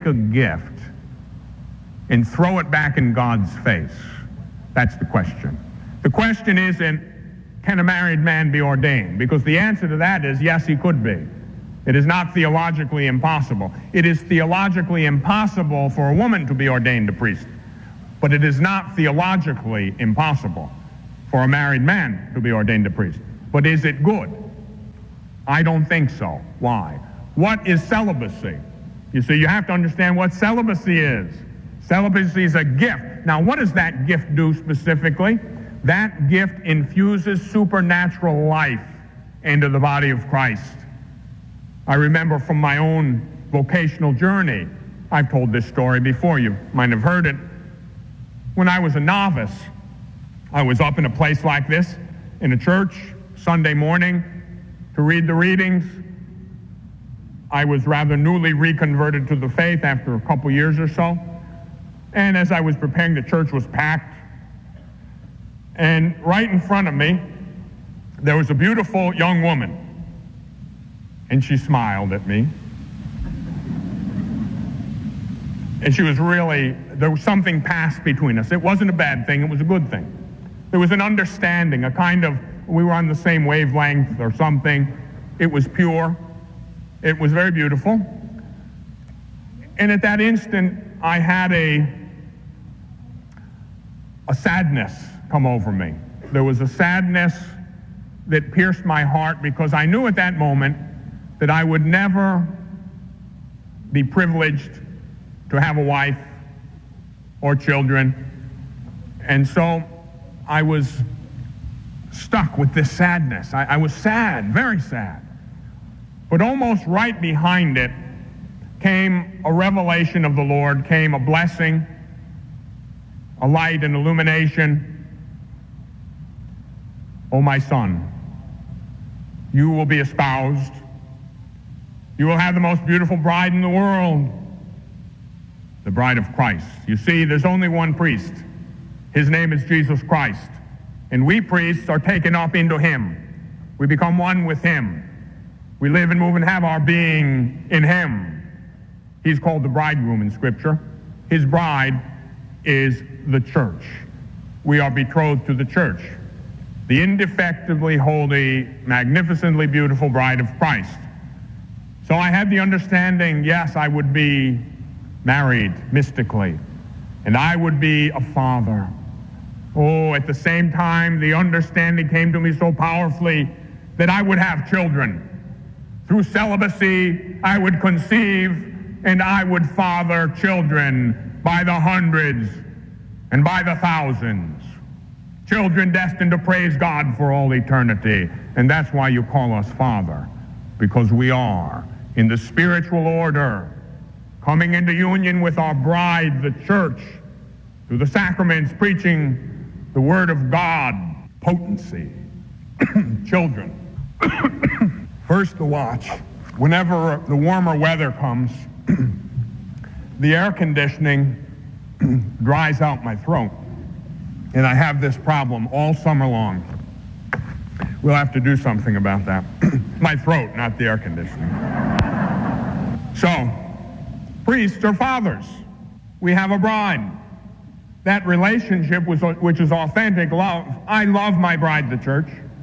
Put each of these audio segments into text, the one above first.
a gift and throw it back in God's face? That's the question. The question isn't, can a married man be ordained? Because the answer to that is, yes, he could be. It is not theologically impossible. It is theologically impossible for a woman to be ordained a priest. But it is not theologically impossible for a married man to be ordained a priest. But is it good? I don't think so. Why? What is celibacy? You see, you have to understand what celibacy is. Celibacy is a gift. Now, what does that gift do specifically? That gift infuses supernatural life into the body of Christ. I remember from my own vocational journey, I've told this story before, you might have heard it. When I was a novice, I was up in a place like this, in a church, Sunday morning, to read the readings. I was rather newly reconverted to the faith after a couple years or so. And as I was preparing, the church was packed. And right in front of me, there was a beautiful young woman. And she smiled at me. And she was really, there was something passed between us. It wasn't a bad thing, it was a good thing. There was an understanding, a kind of, we were on the same wavelength or something. It was pure. It was very beautiful. And at that instant, I had a sadness come over me. There was a sadness that pierced my heart because I knew at that moment that I would never be privileged to have a wife or children. And so I was stuck with this sadness. I was sad, very sad. But almost right behind it came a revelation of the Lord, came a blessing, a light, an illumination. Oh, my son, you will be espoused. You will have the most beautiful bride in the world, the bride of Christ. You see, there's only one priest. His name is Jesus Christ. And we priests are taken up into him. We become one with him. We live and move and have our being in him. He's called the bridegroom in Scripture. His bride is the church. We are betrothed to the church, the indefectibly holy, magnificently beautiful bride of Christ. So I had the understanding, yes, I would be married mystically, and I would be a father. Oh, at the same time, the understanding came to me so powerfully that I would have children. Through celibacy, I would conceive and I would father children by the hundreds and by the thousands. Children destined to praise God for all eternity. And that's why you call us Father, because we are in the spiritual order, coming into union with our bride, the church, through the sacraments, preaching the word of God, potency. Children. First, the watch. Whenever the warmer weather comes, the air conditioning dries out my throat. And I have this problem all summer long. We'll have to do something about that. My throat, not the air conditioning. So, priests are fathers. We have a bride. That relationship, which is authentic love, I love my bride, the church.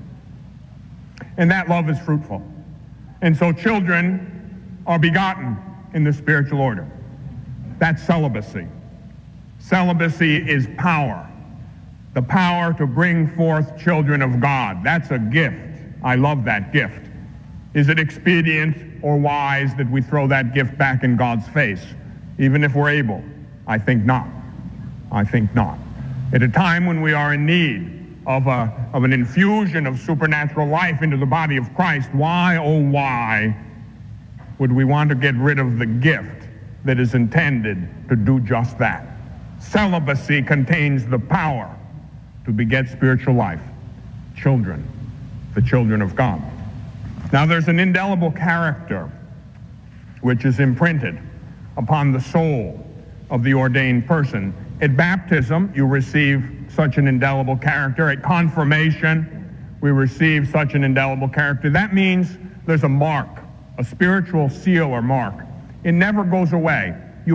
And that love is fruitful. And so children are begotten in the spiritual order. That's celibacy. Celibacy is power. The power to bring forth children of God. That's a gift. I love that gift. Is it expedient or wise that we throw that gift back in God's face, even if we're able? I think not. I think not. At a time when we are in need of an infusion of supernatural life into the body of Christ, why, oh why, would we want to get rid of the gift that is intended to do just that? Celibacy contains the power to beget spiritual life. Children, the children of God. Now there's an indelible character which is imprinted upon the soul of the ordained person. At baptism, you receive such an indelible character. At confirmation, we receive such an indelible character. That means there's a mark, a spiritual seal or mark. It never goes away.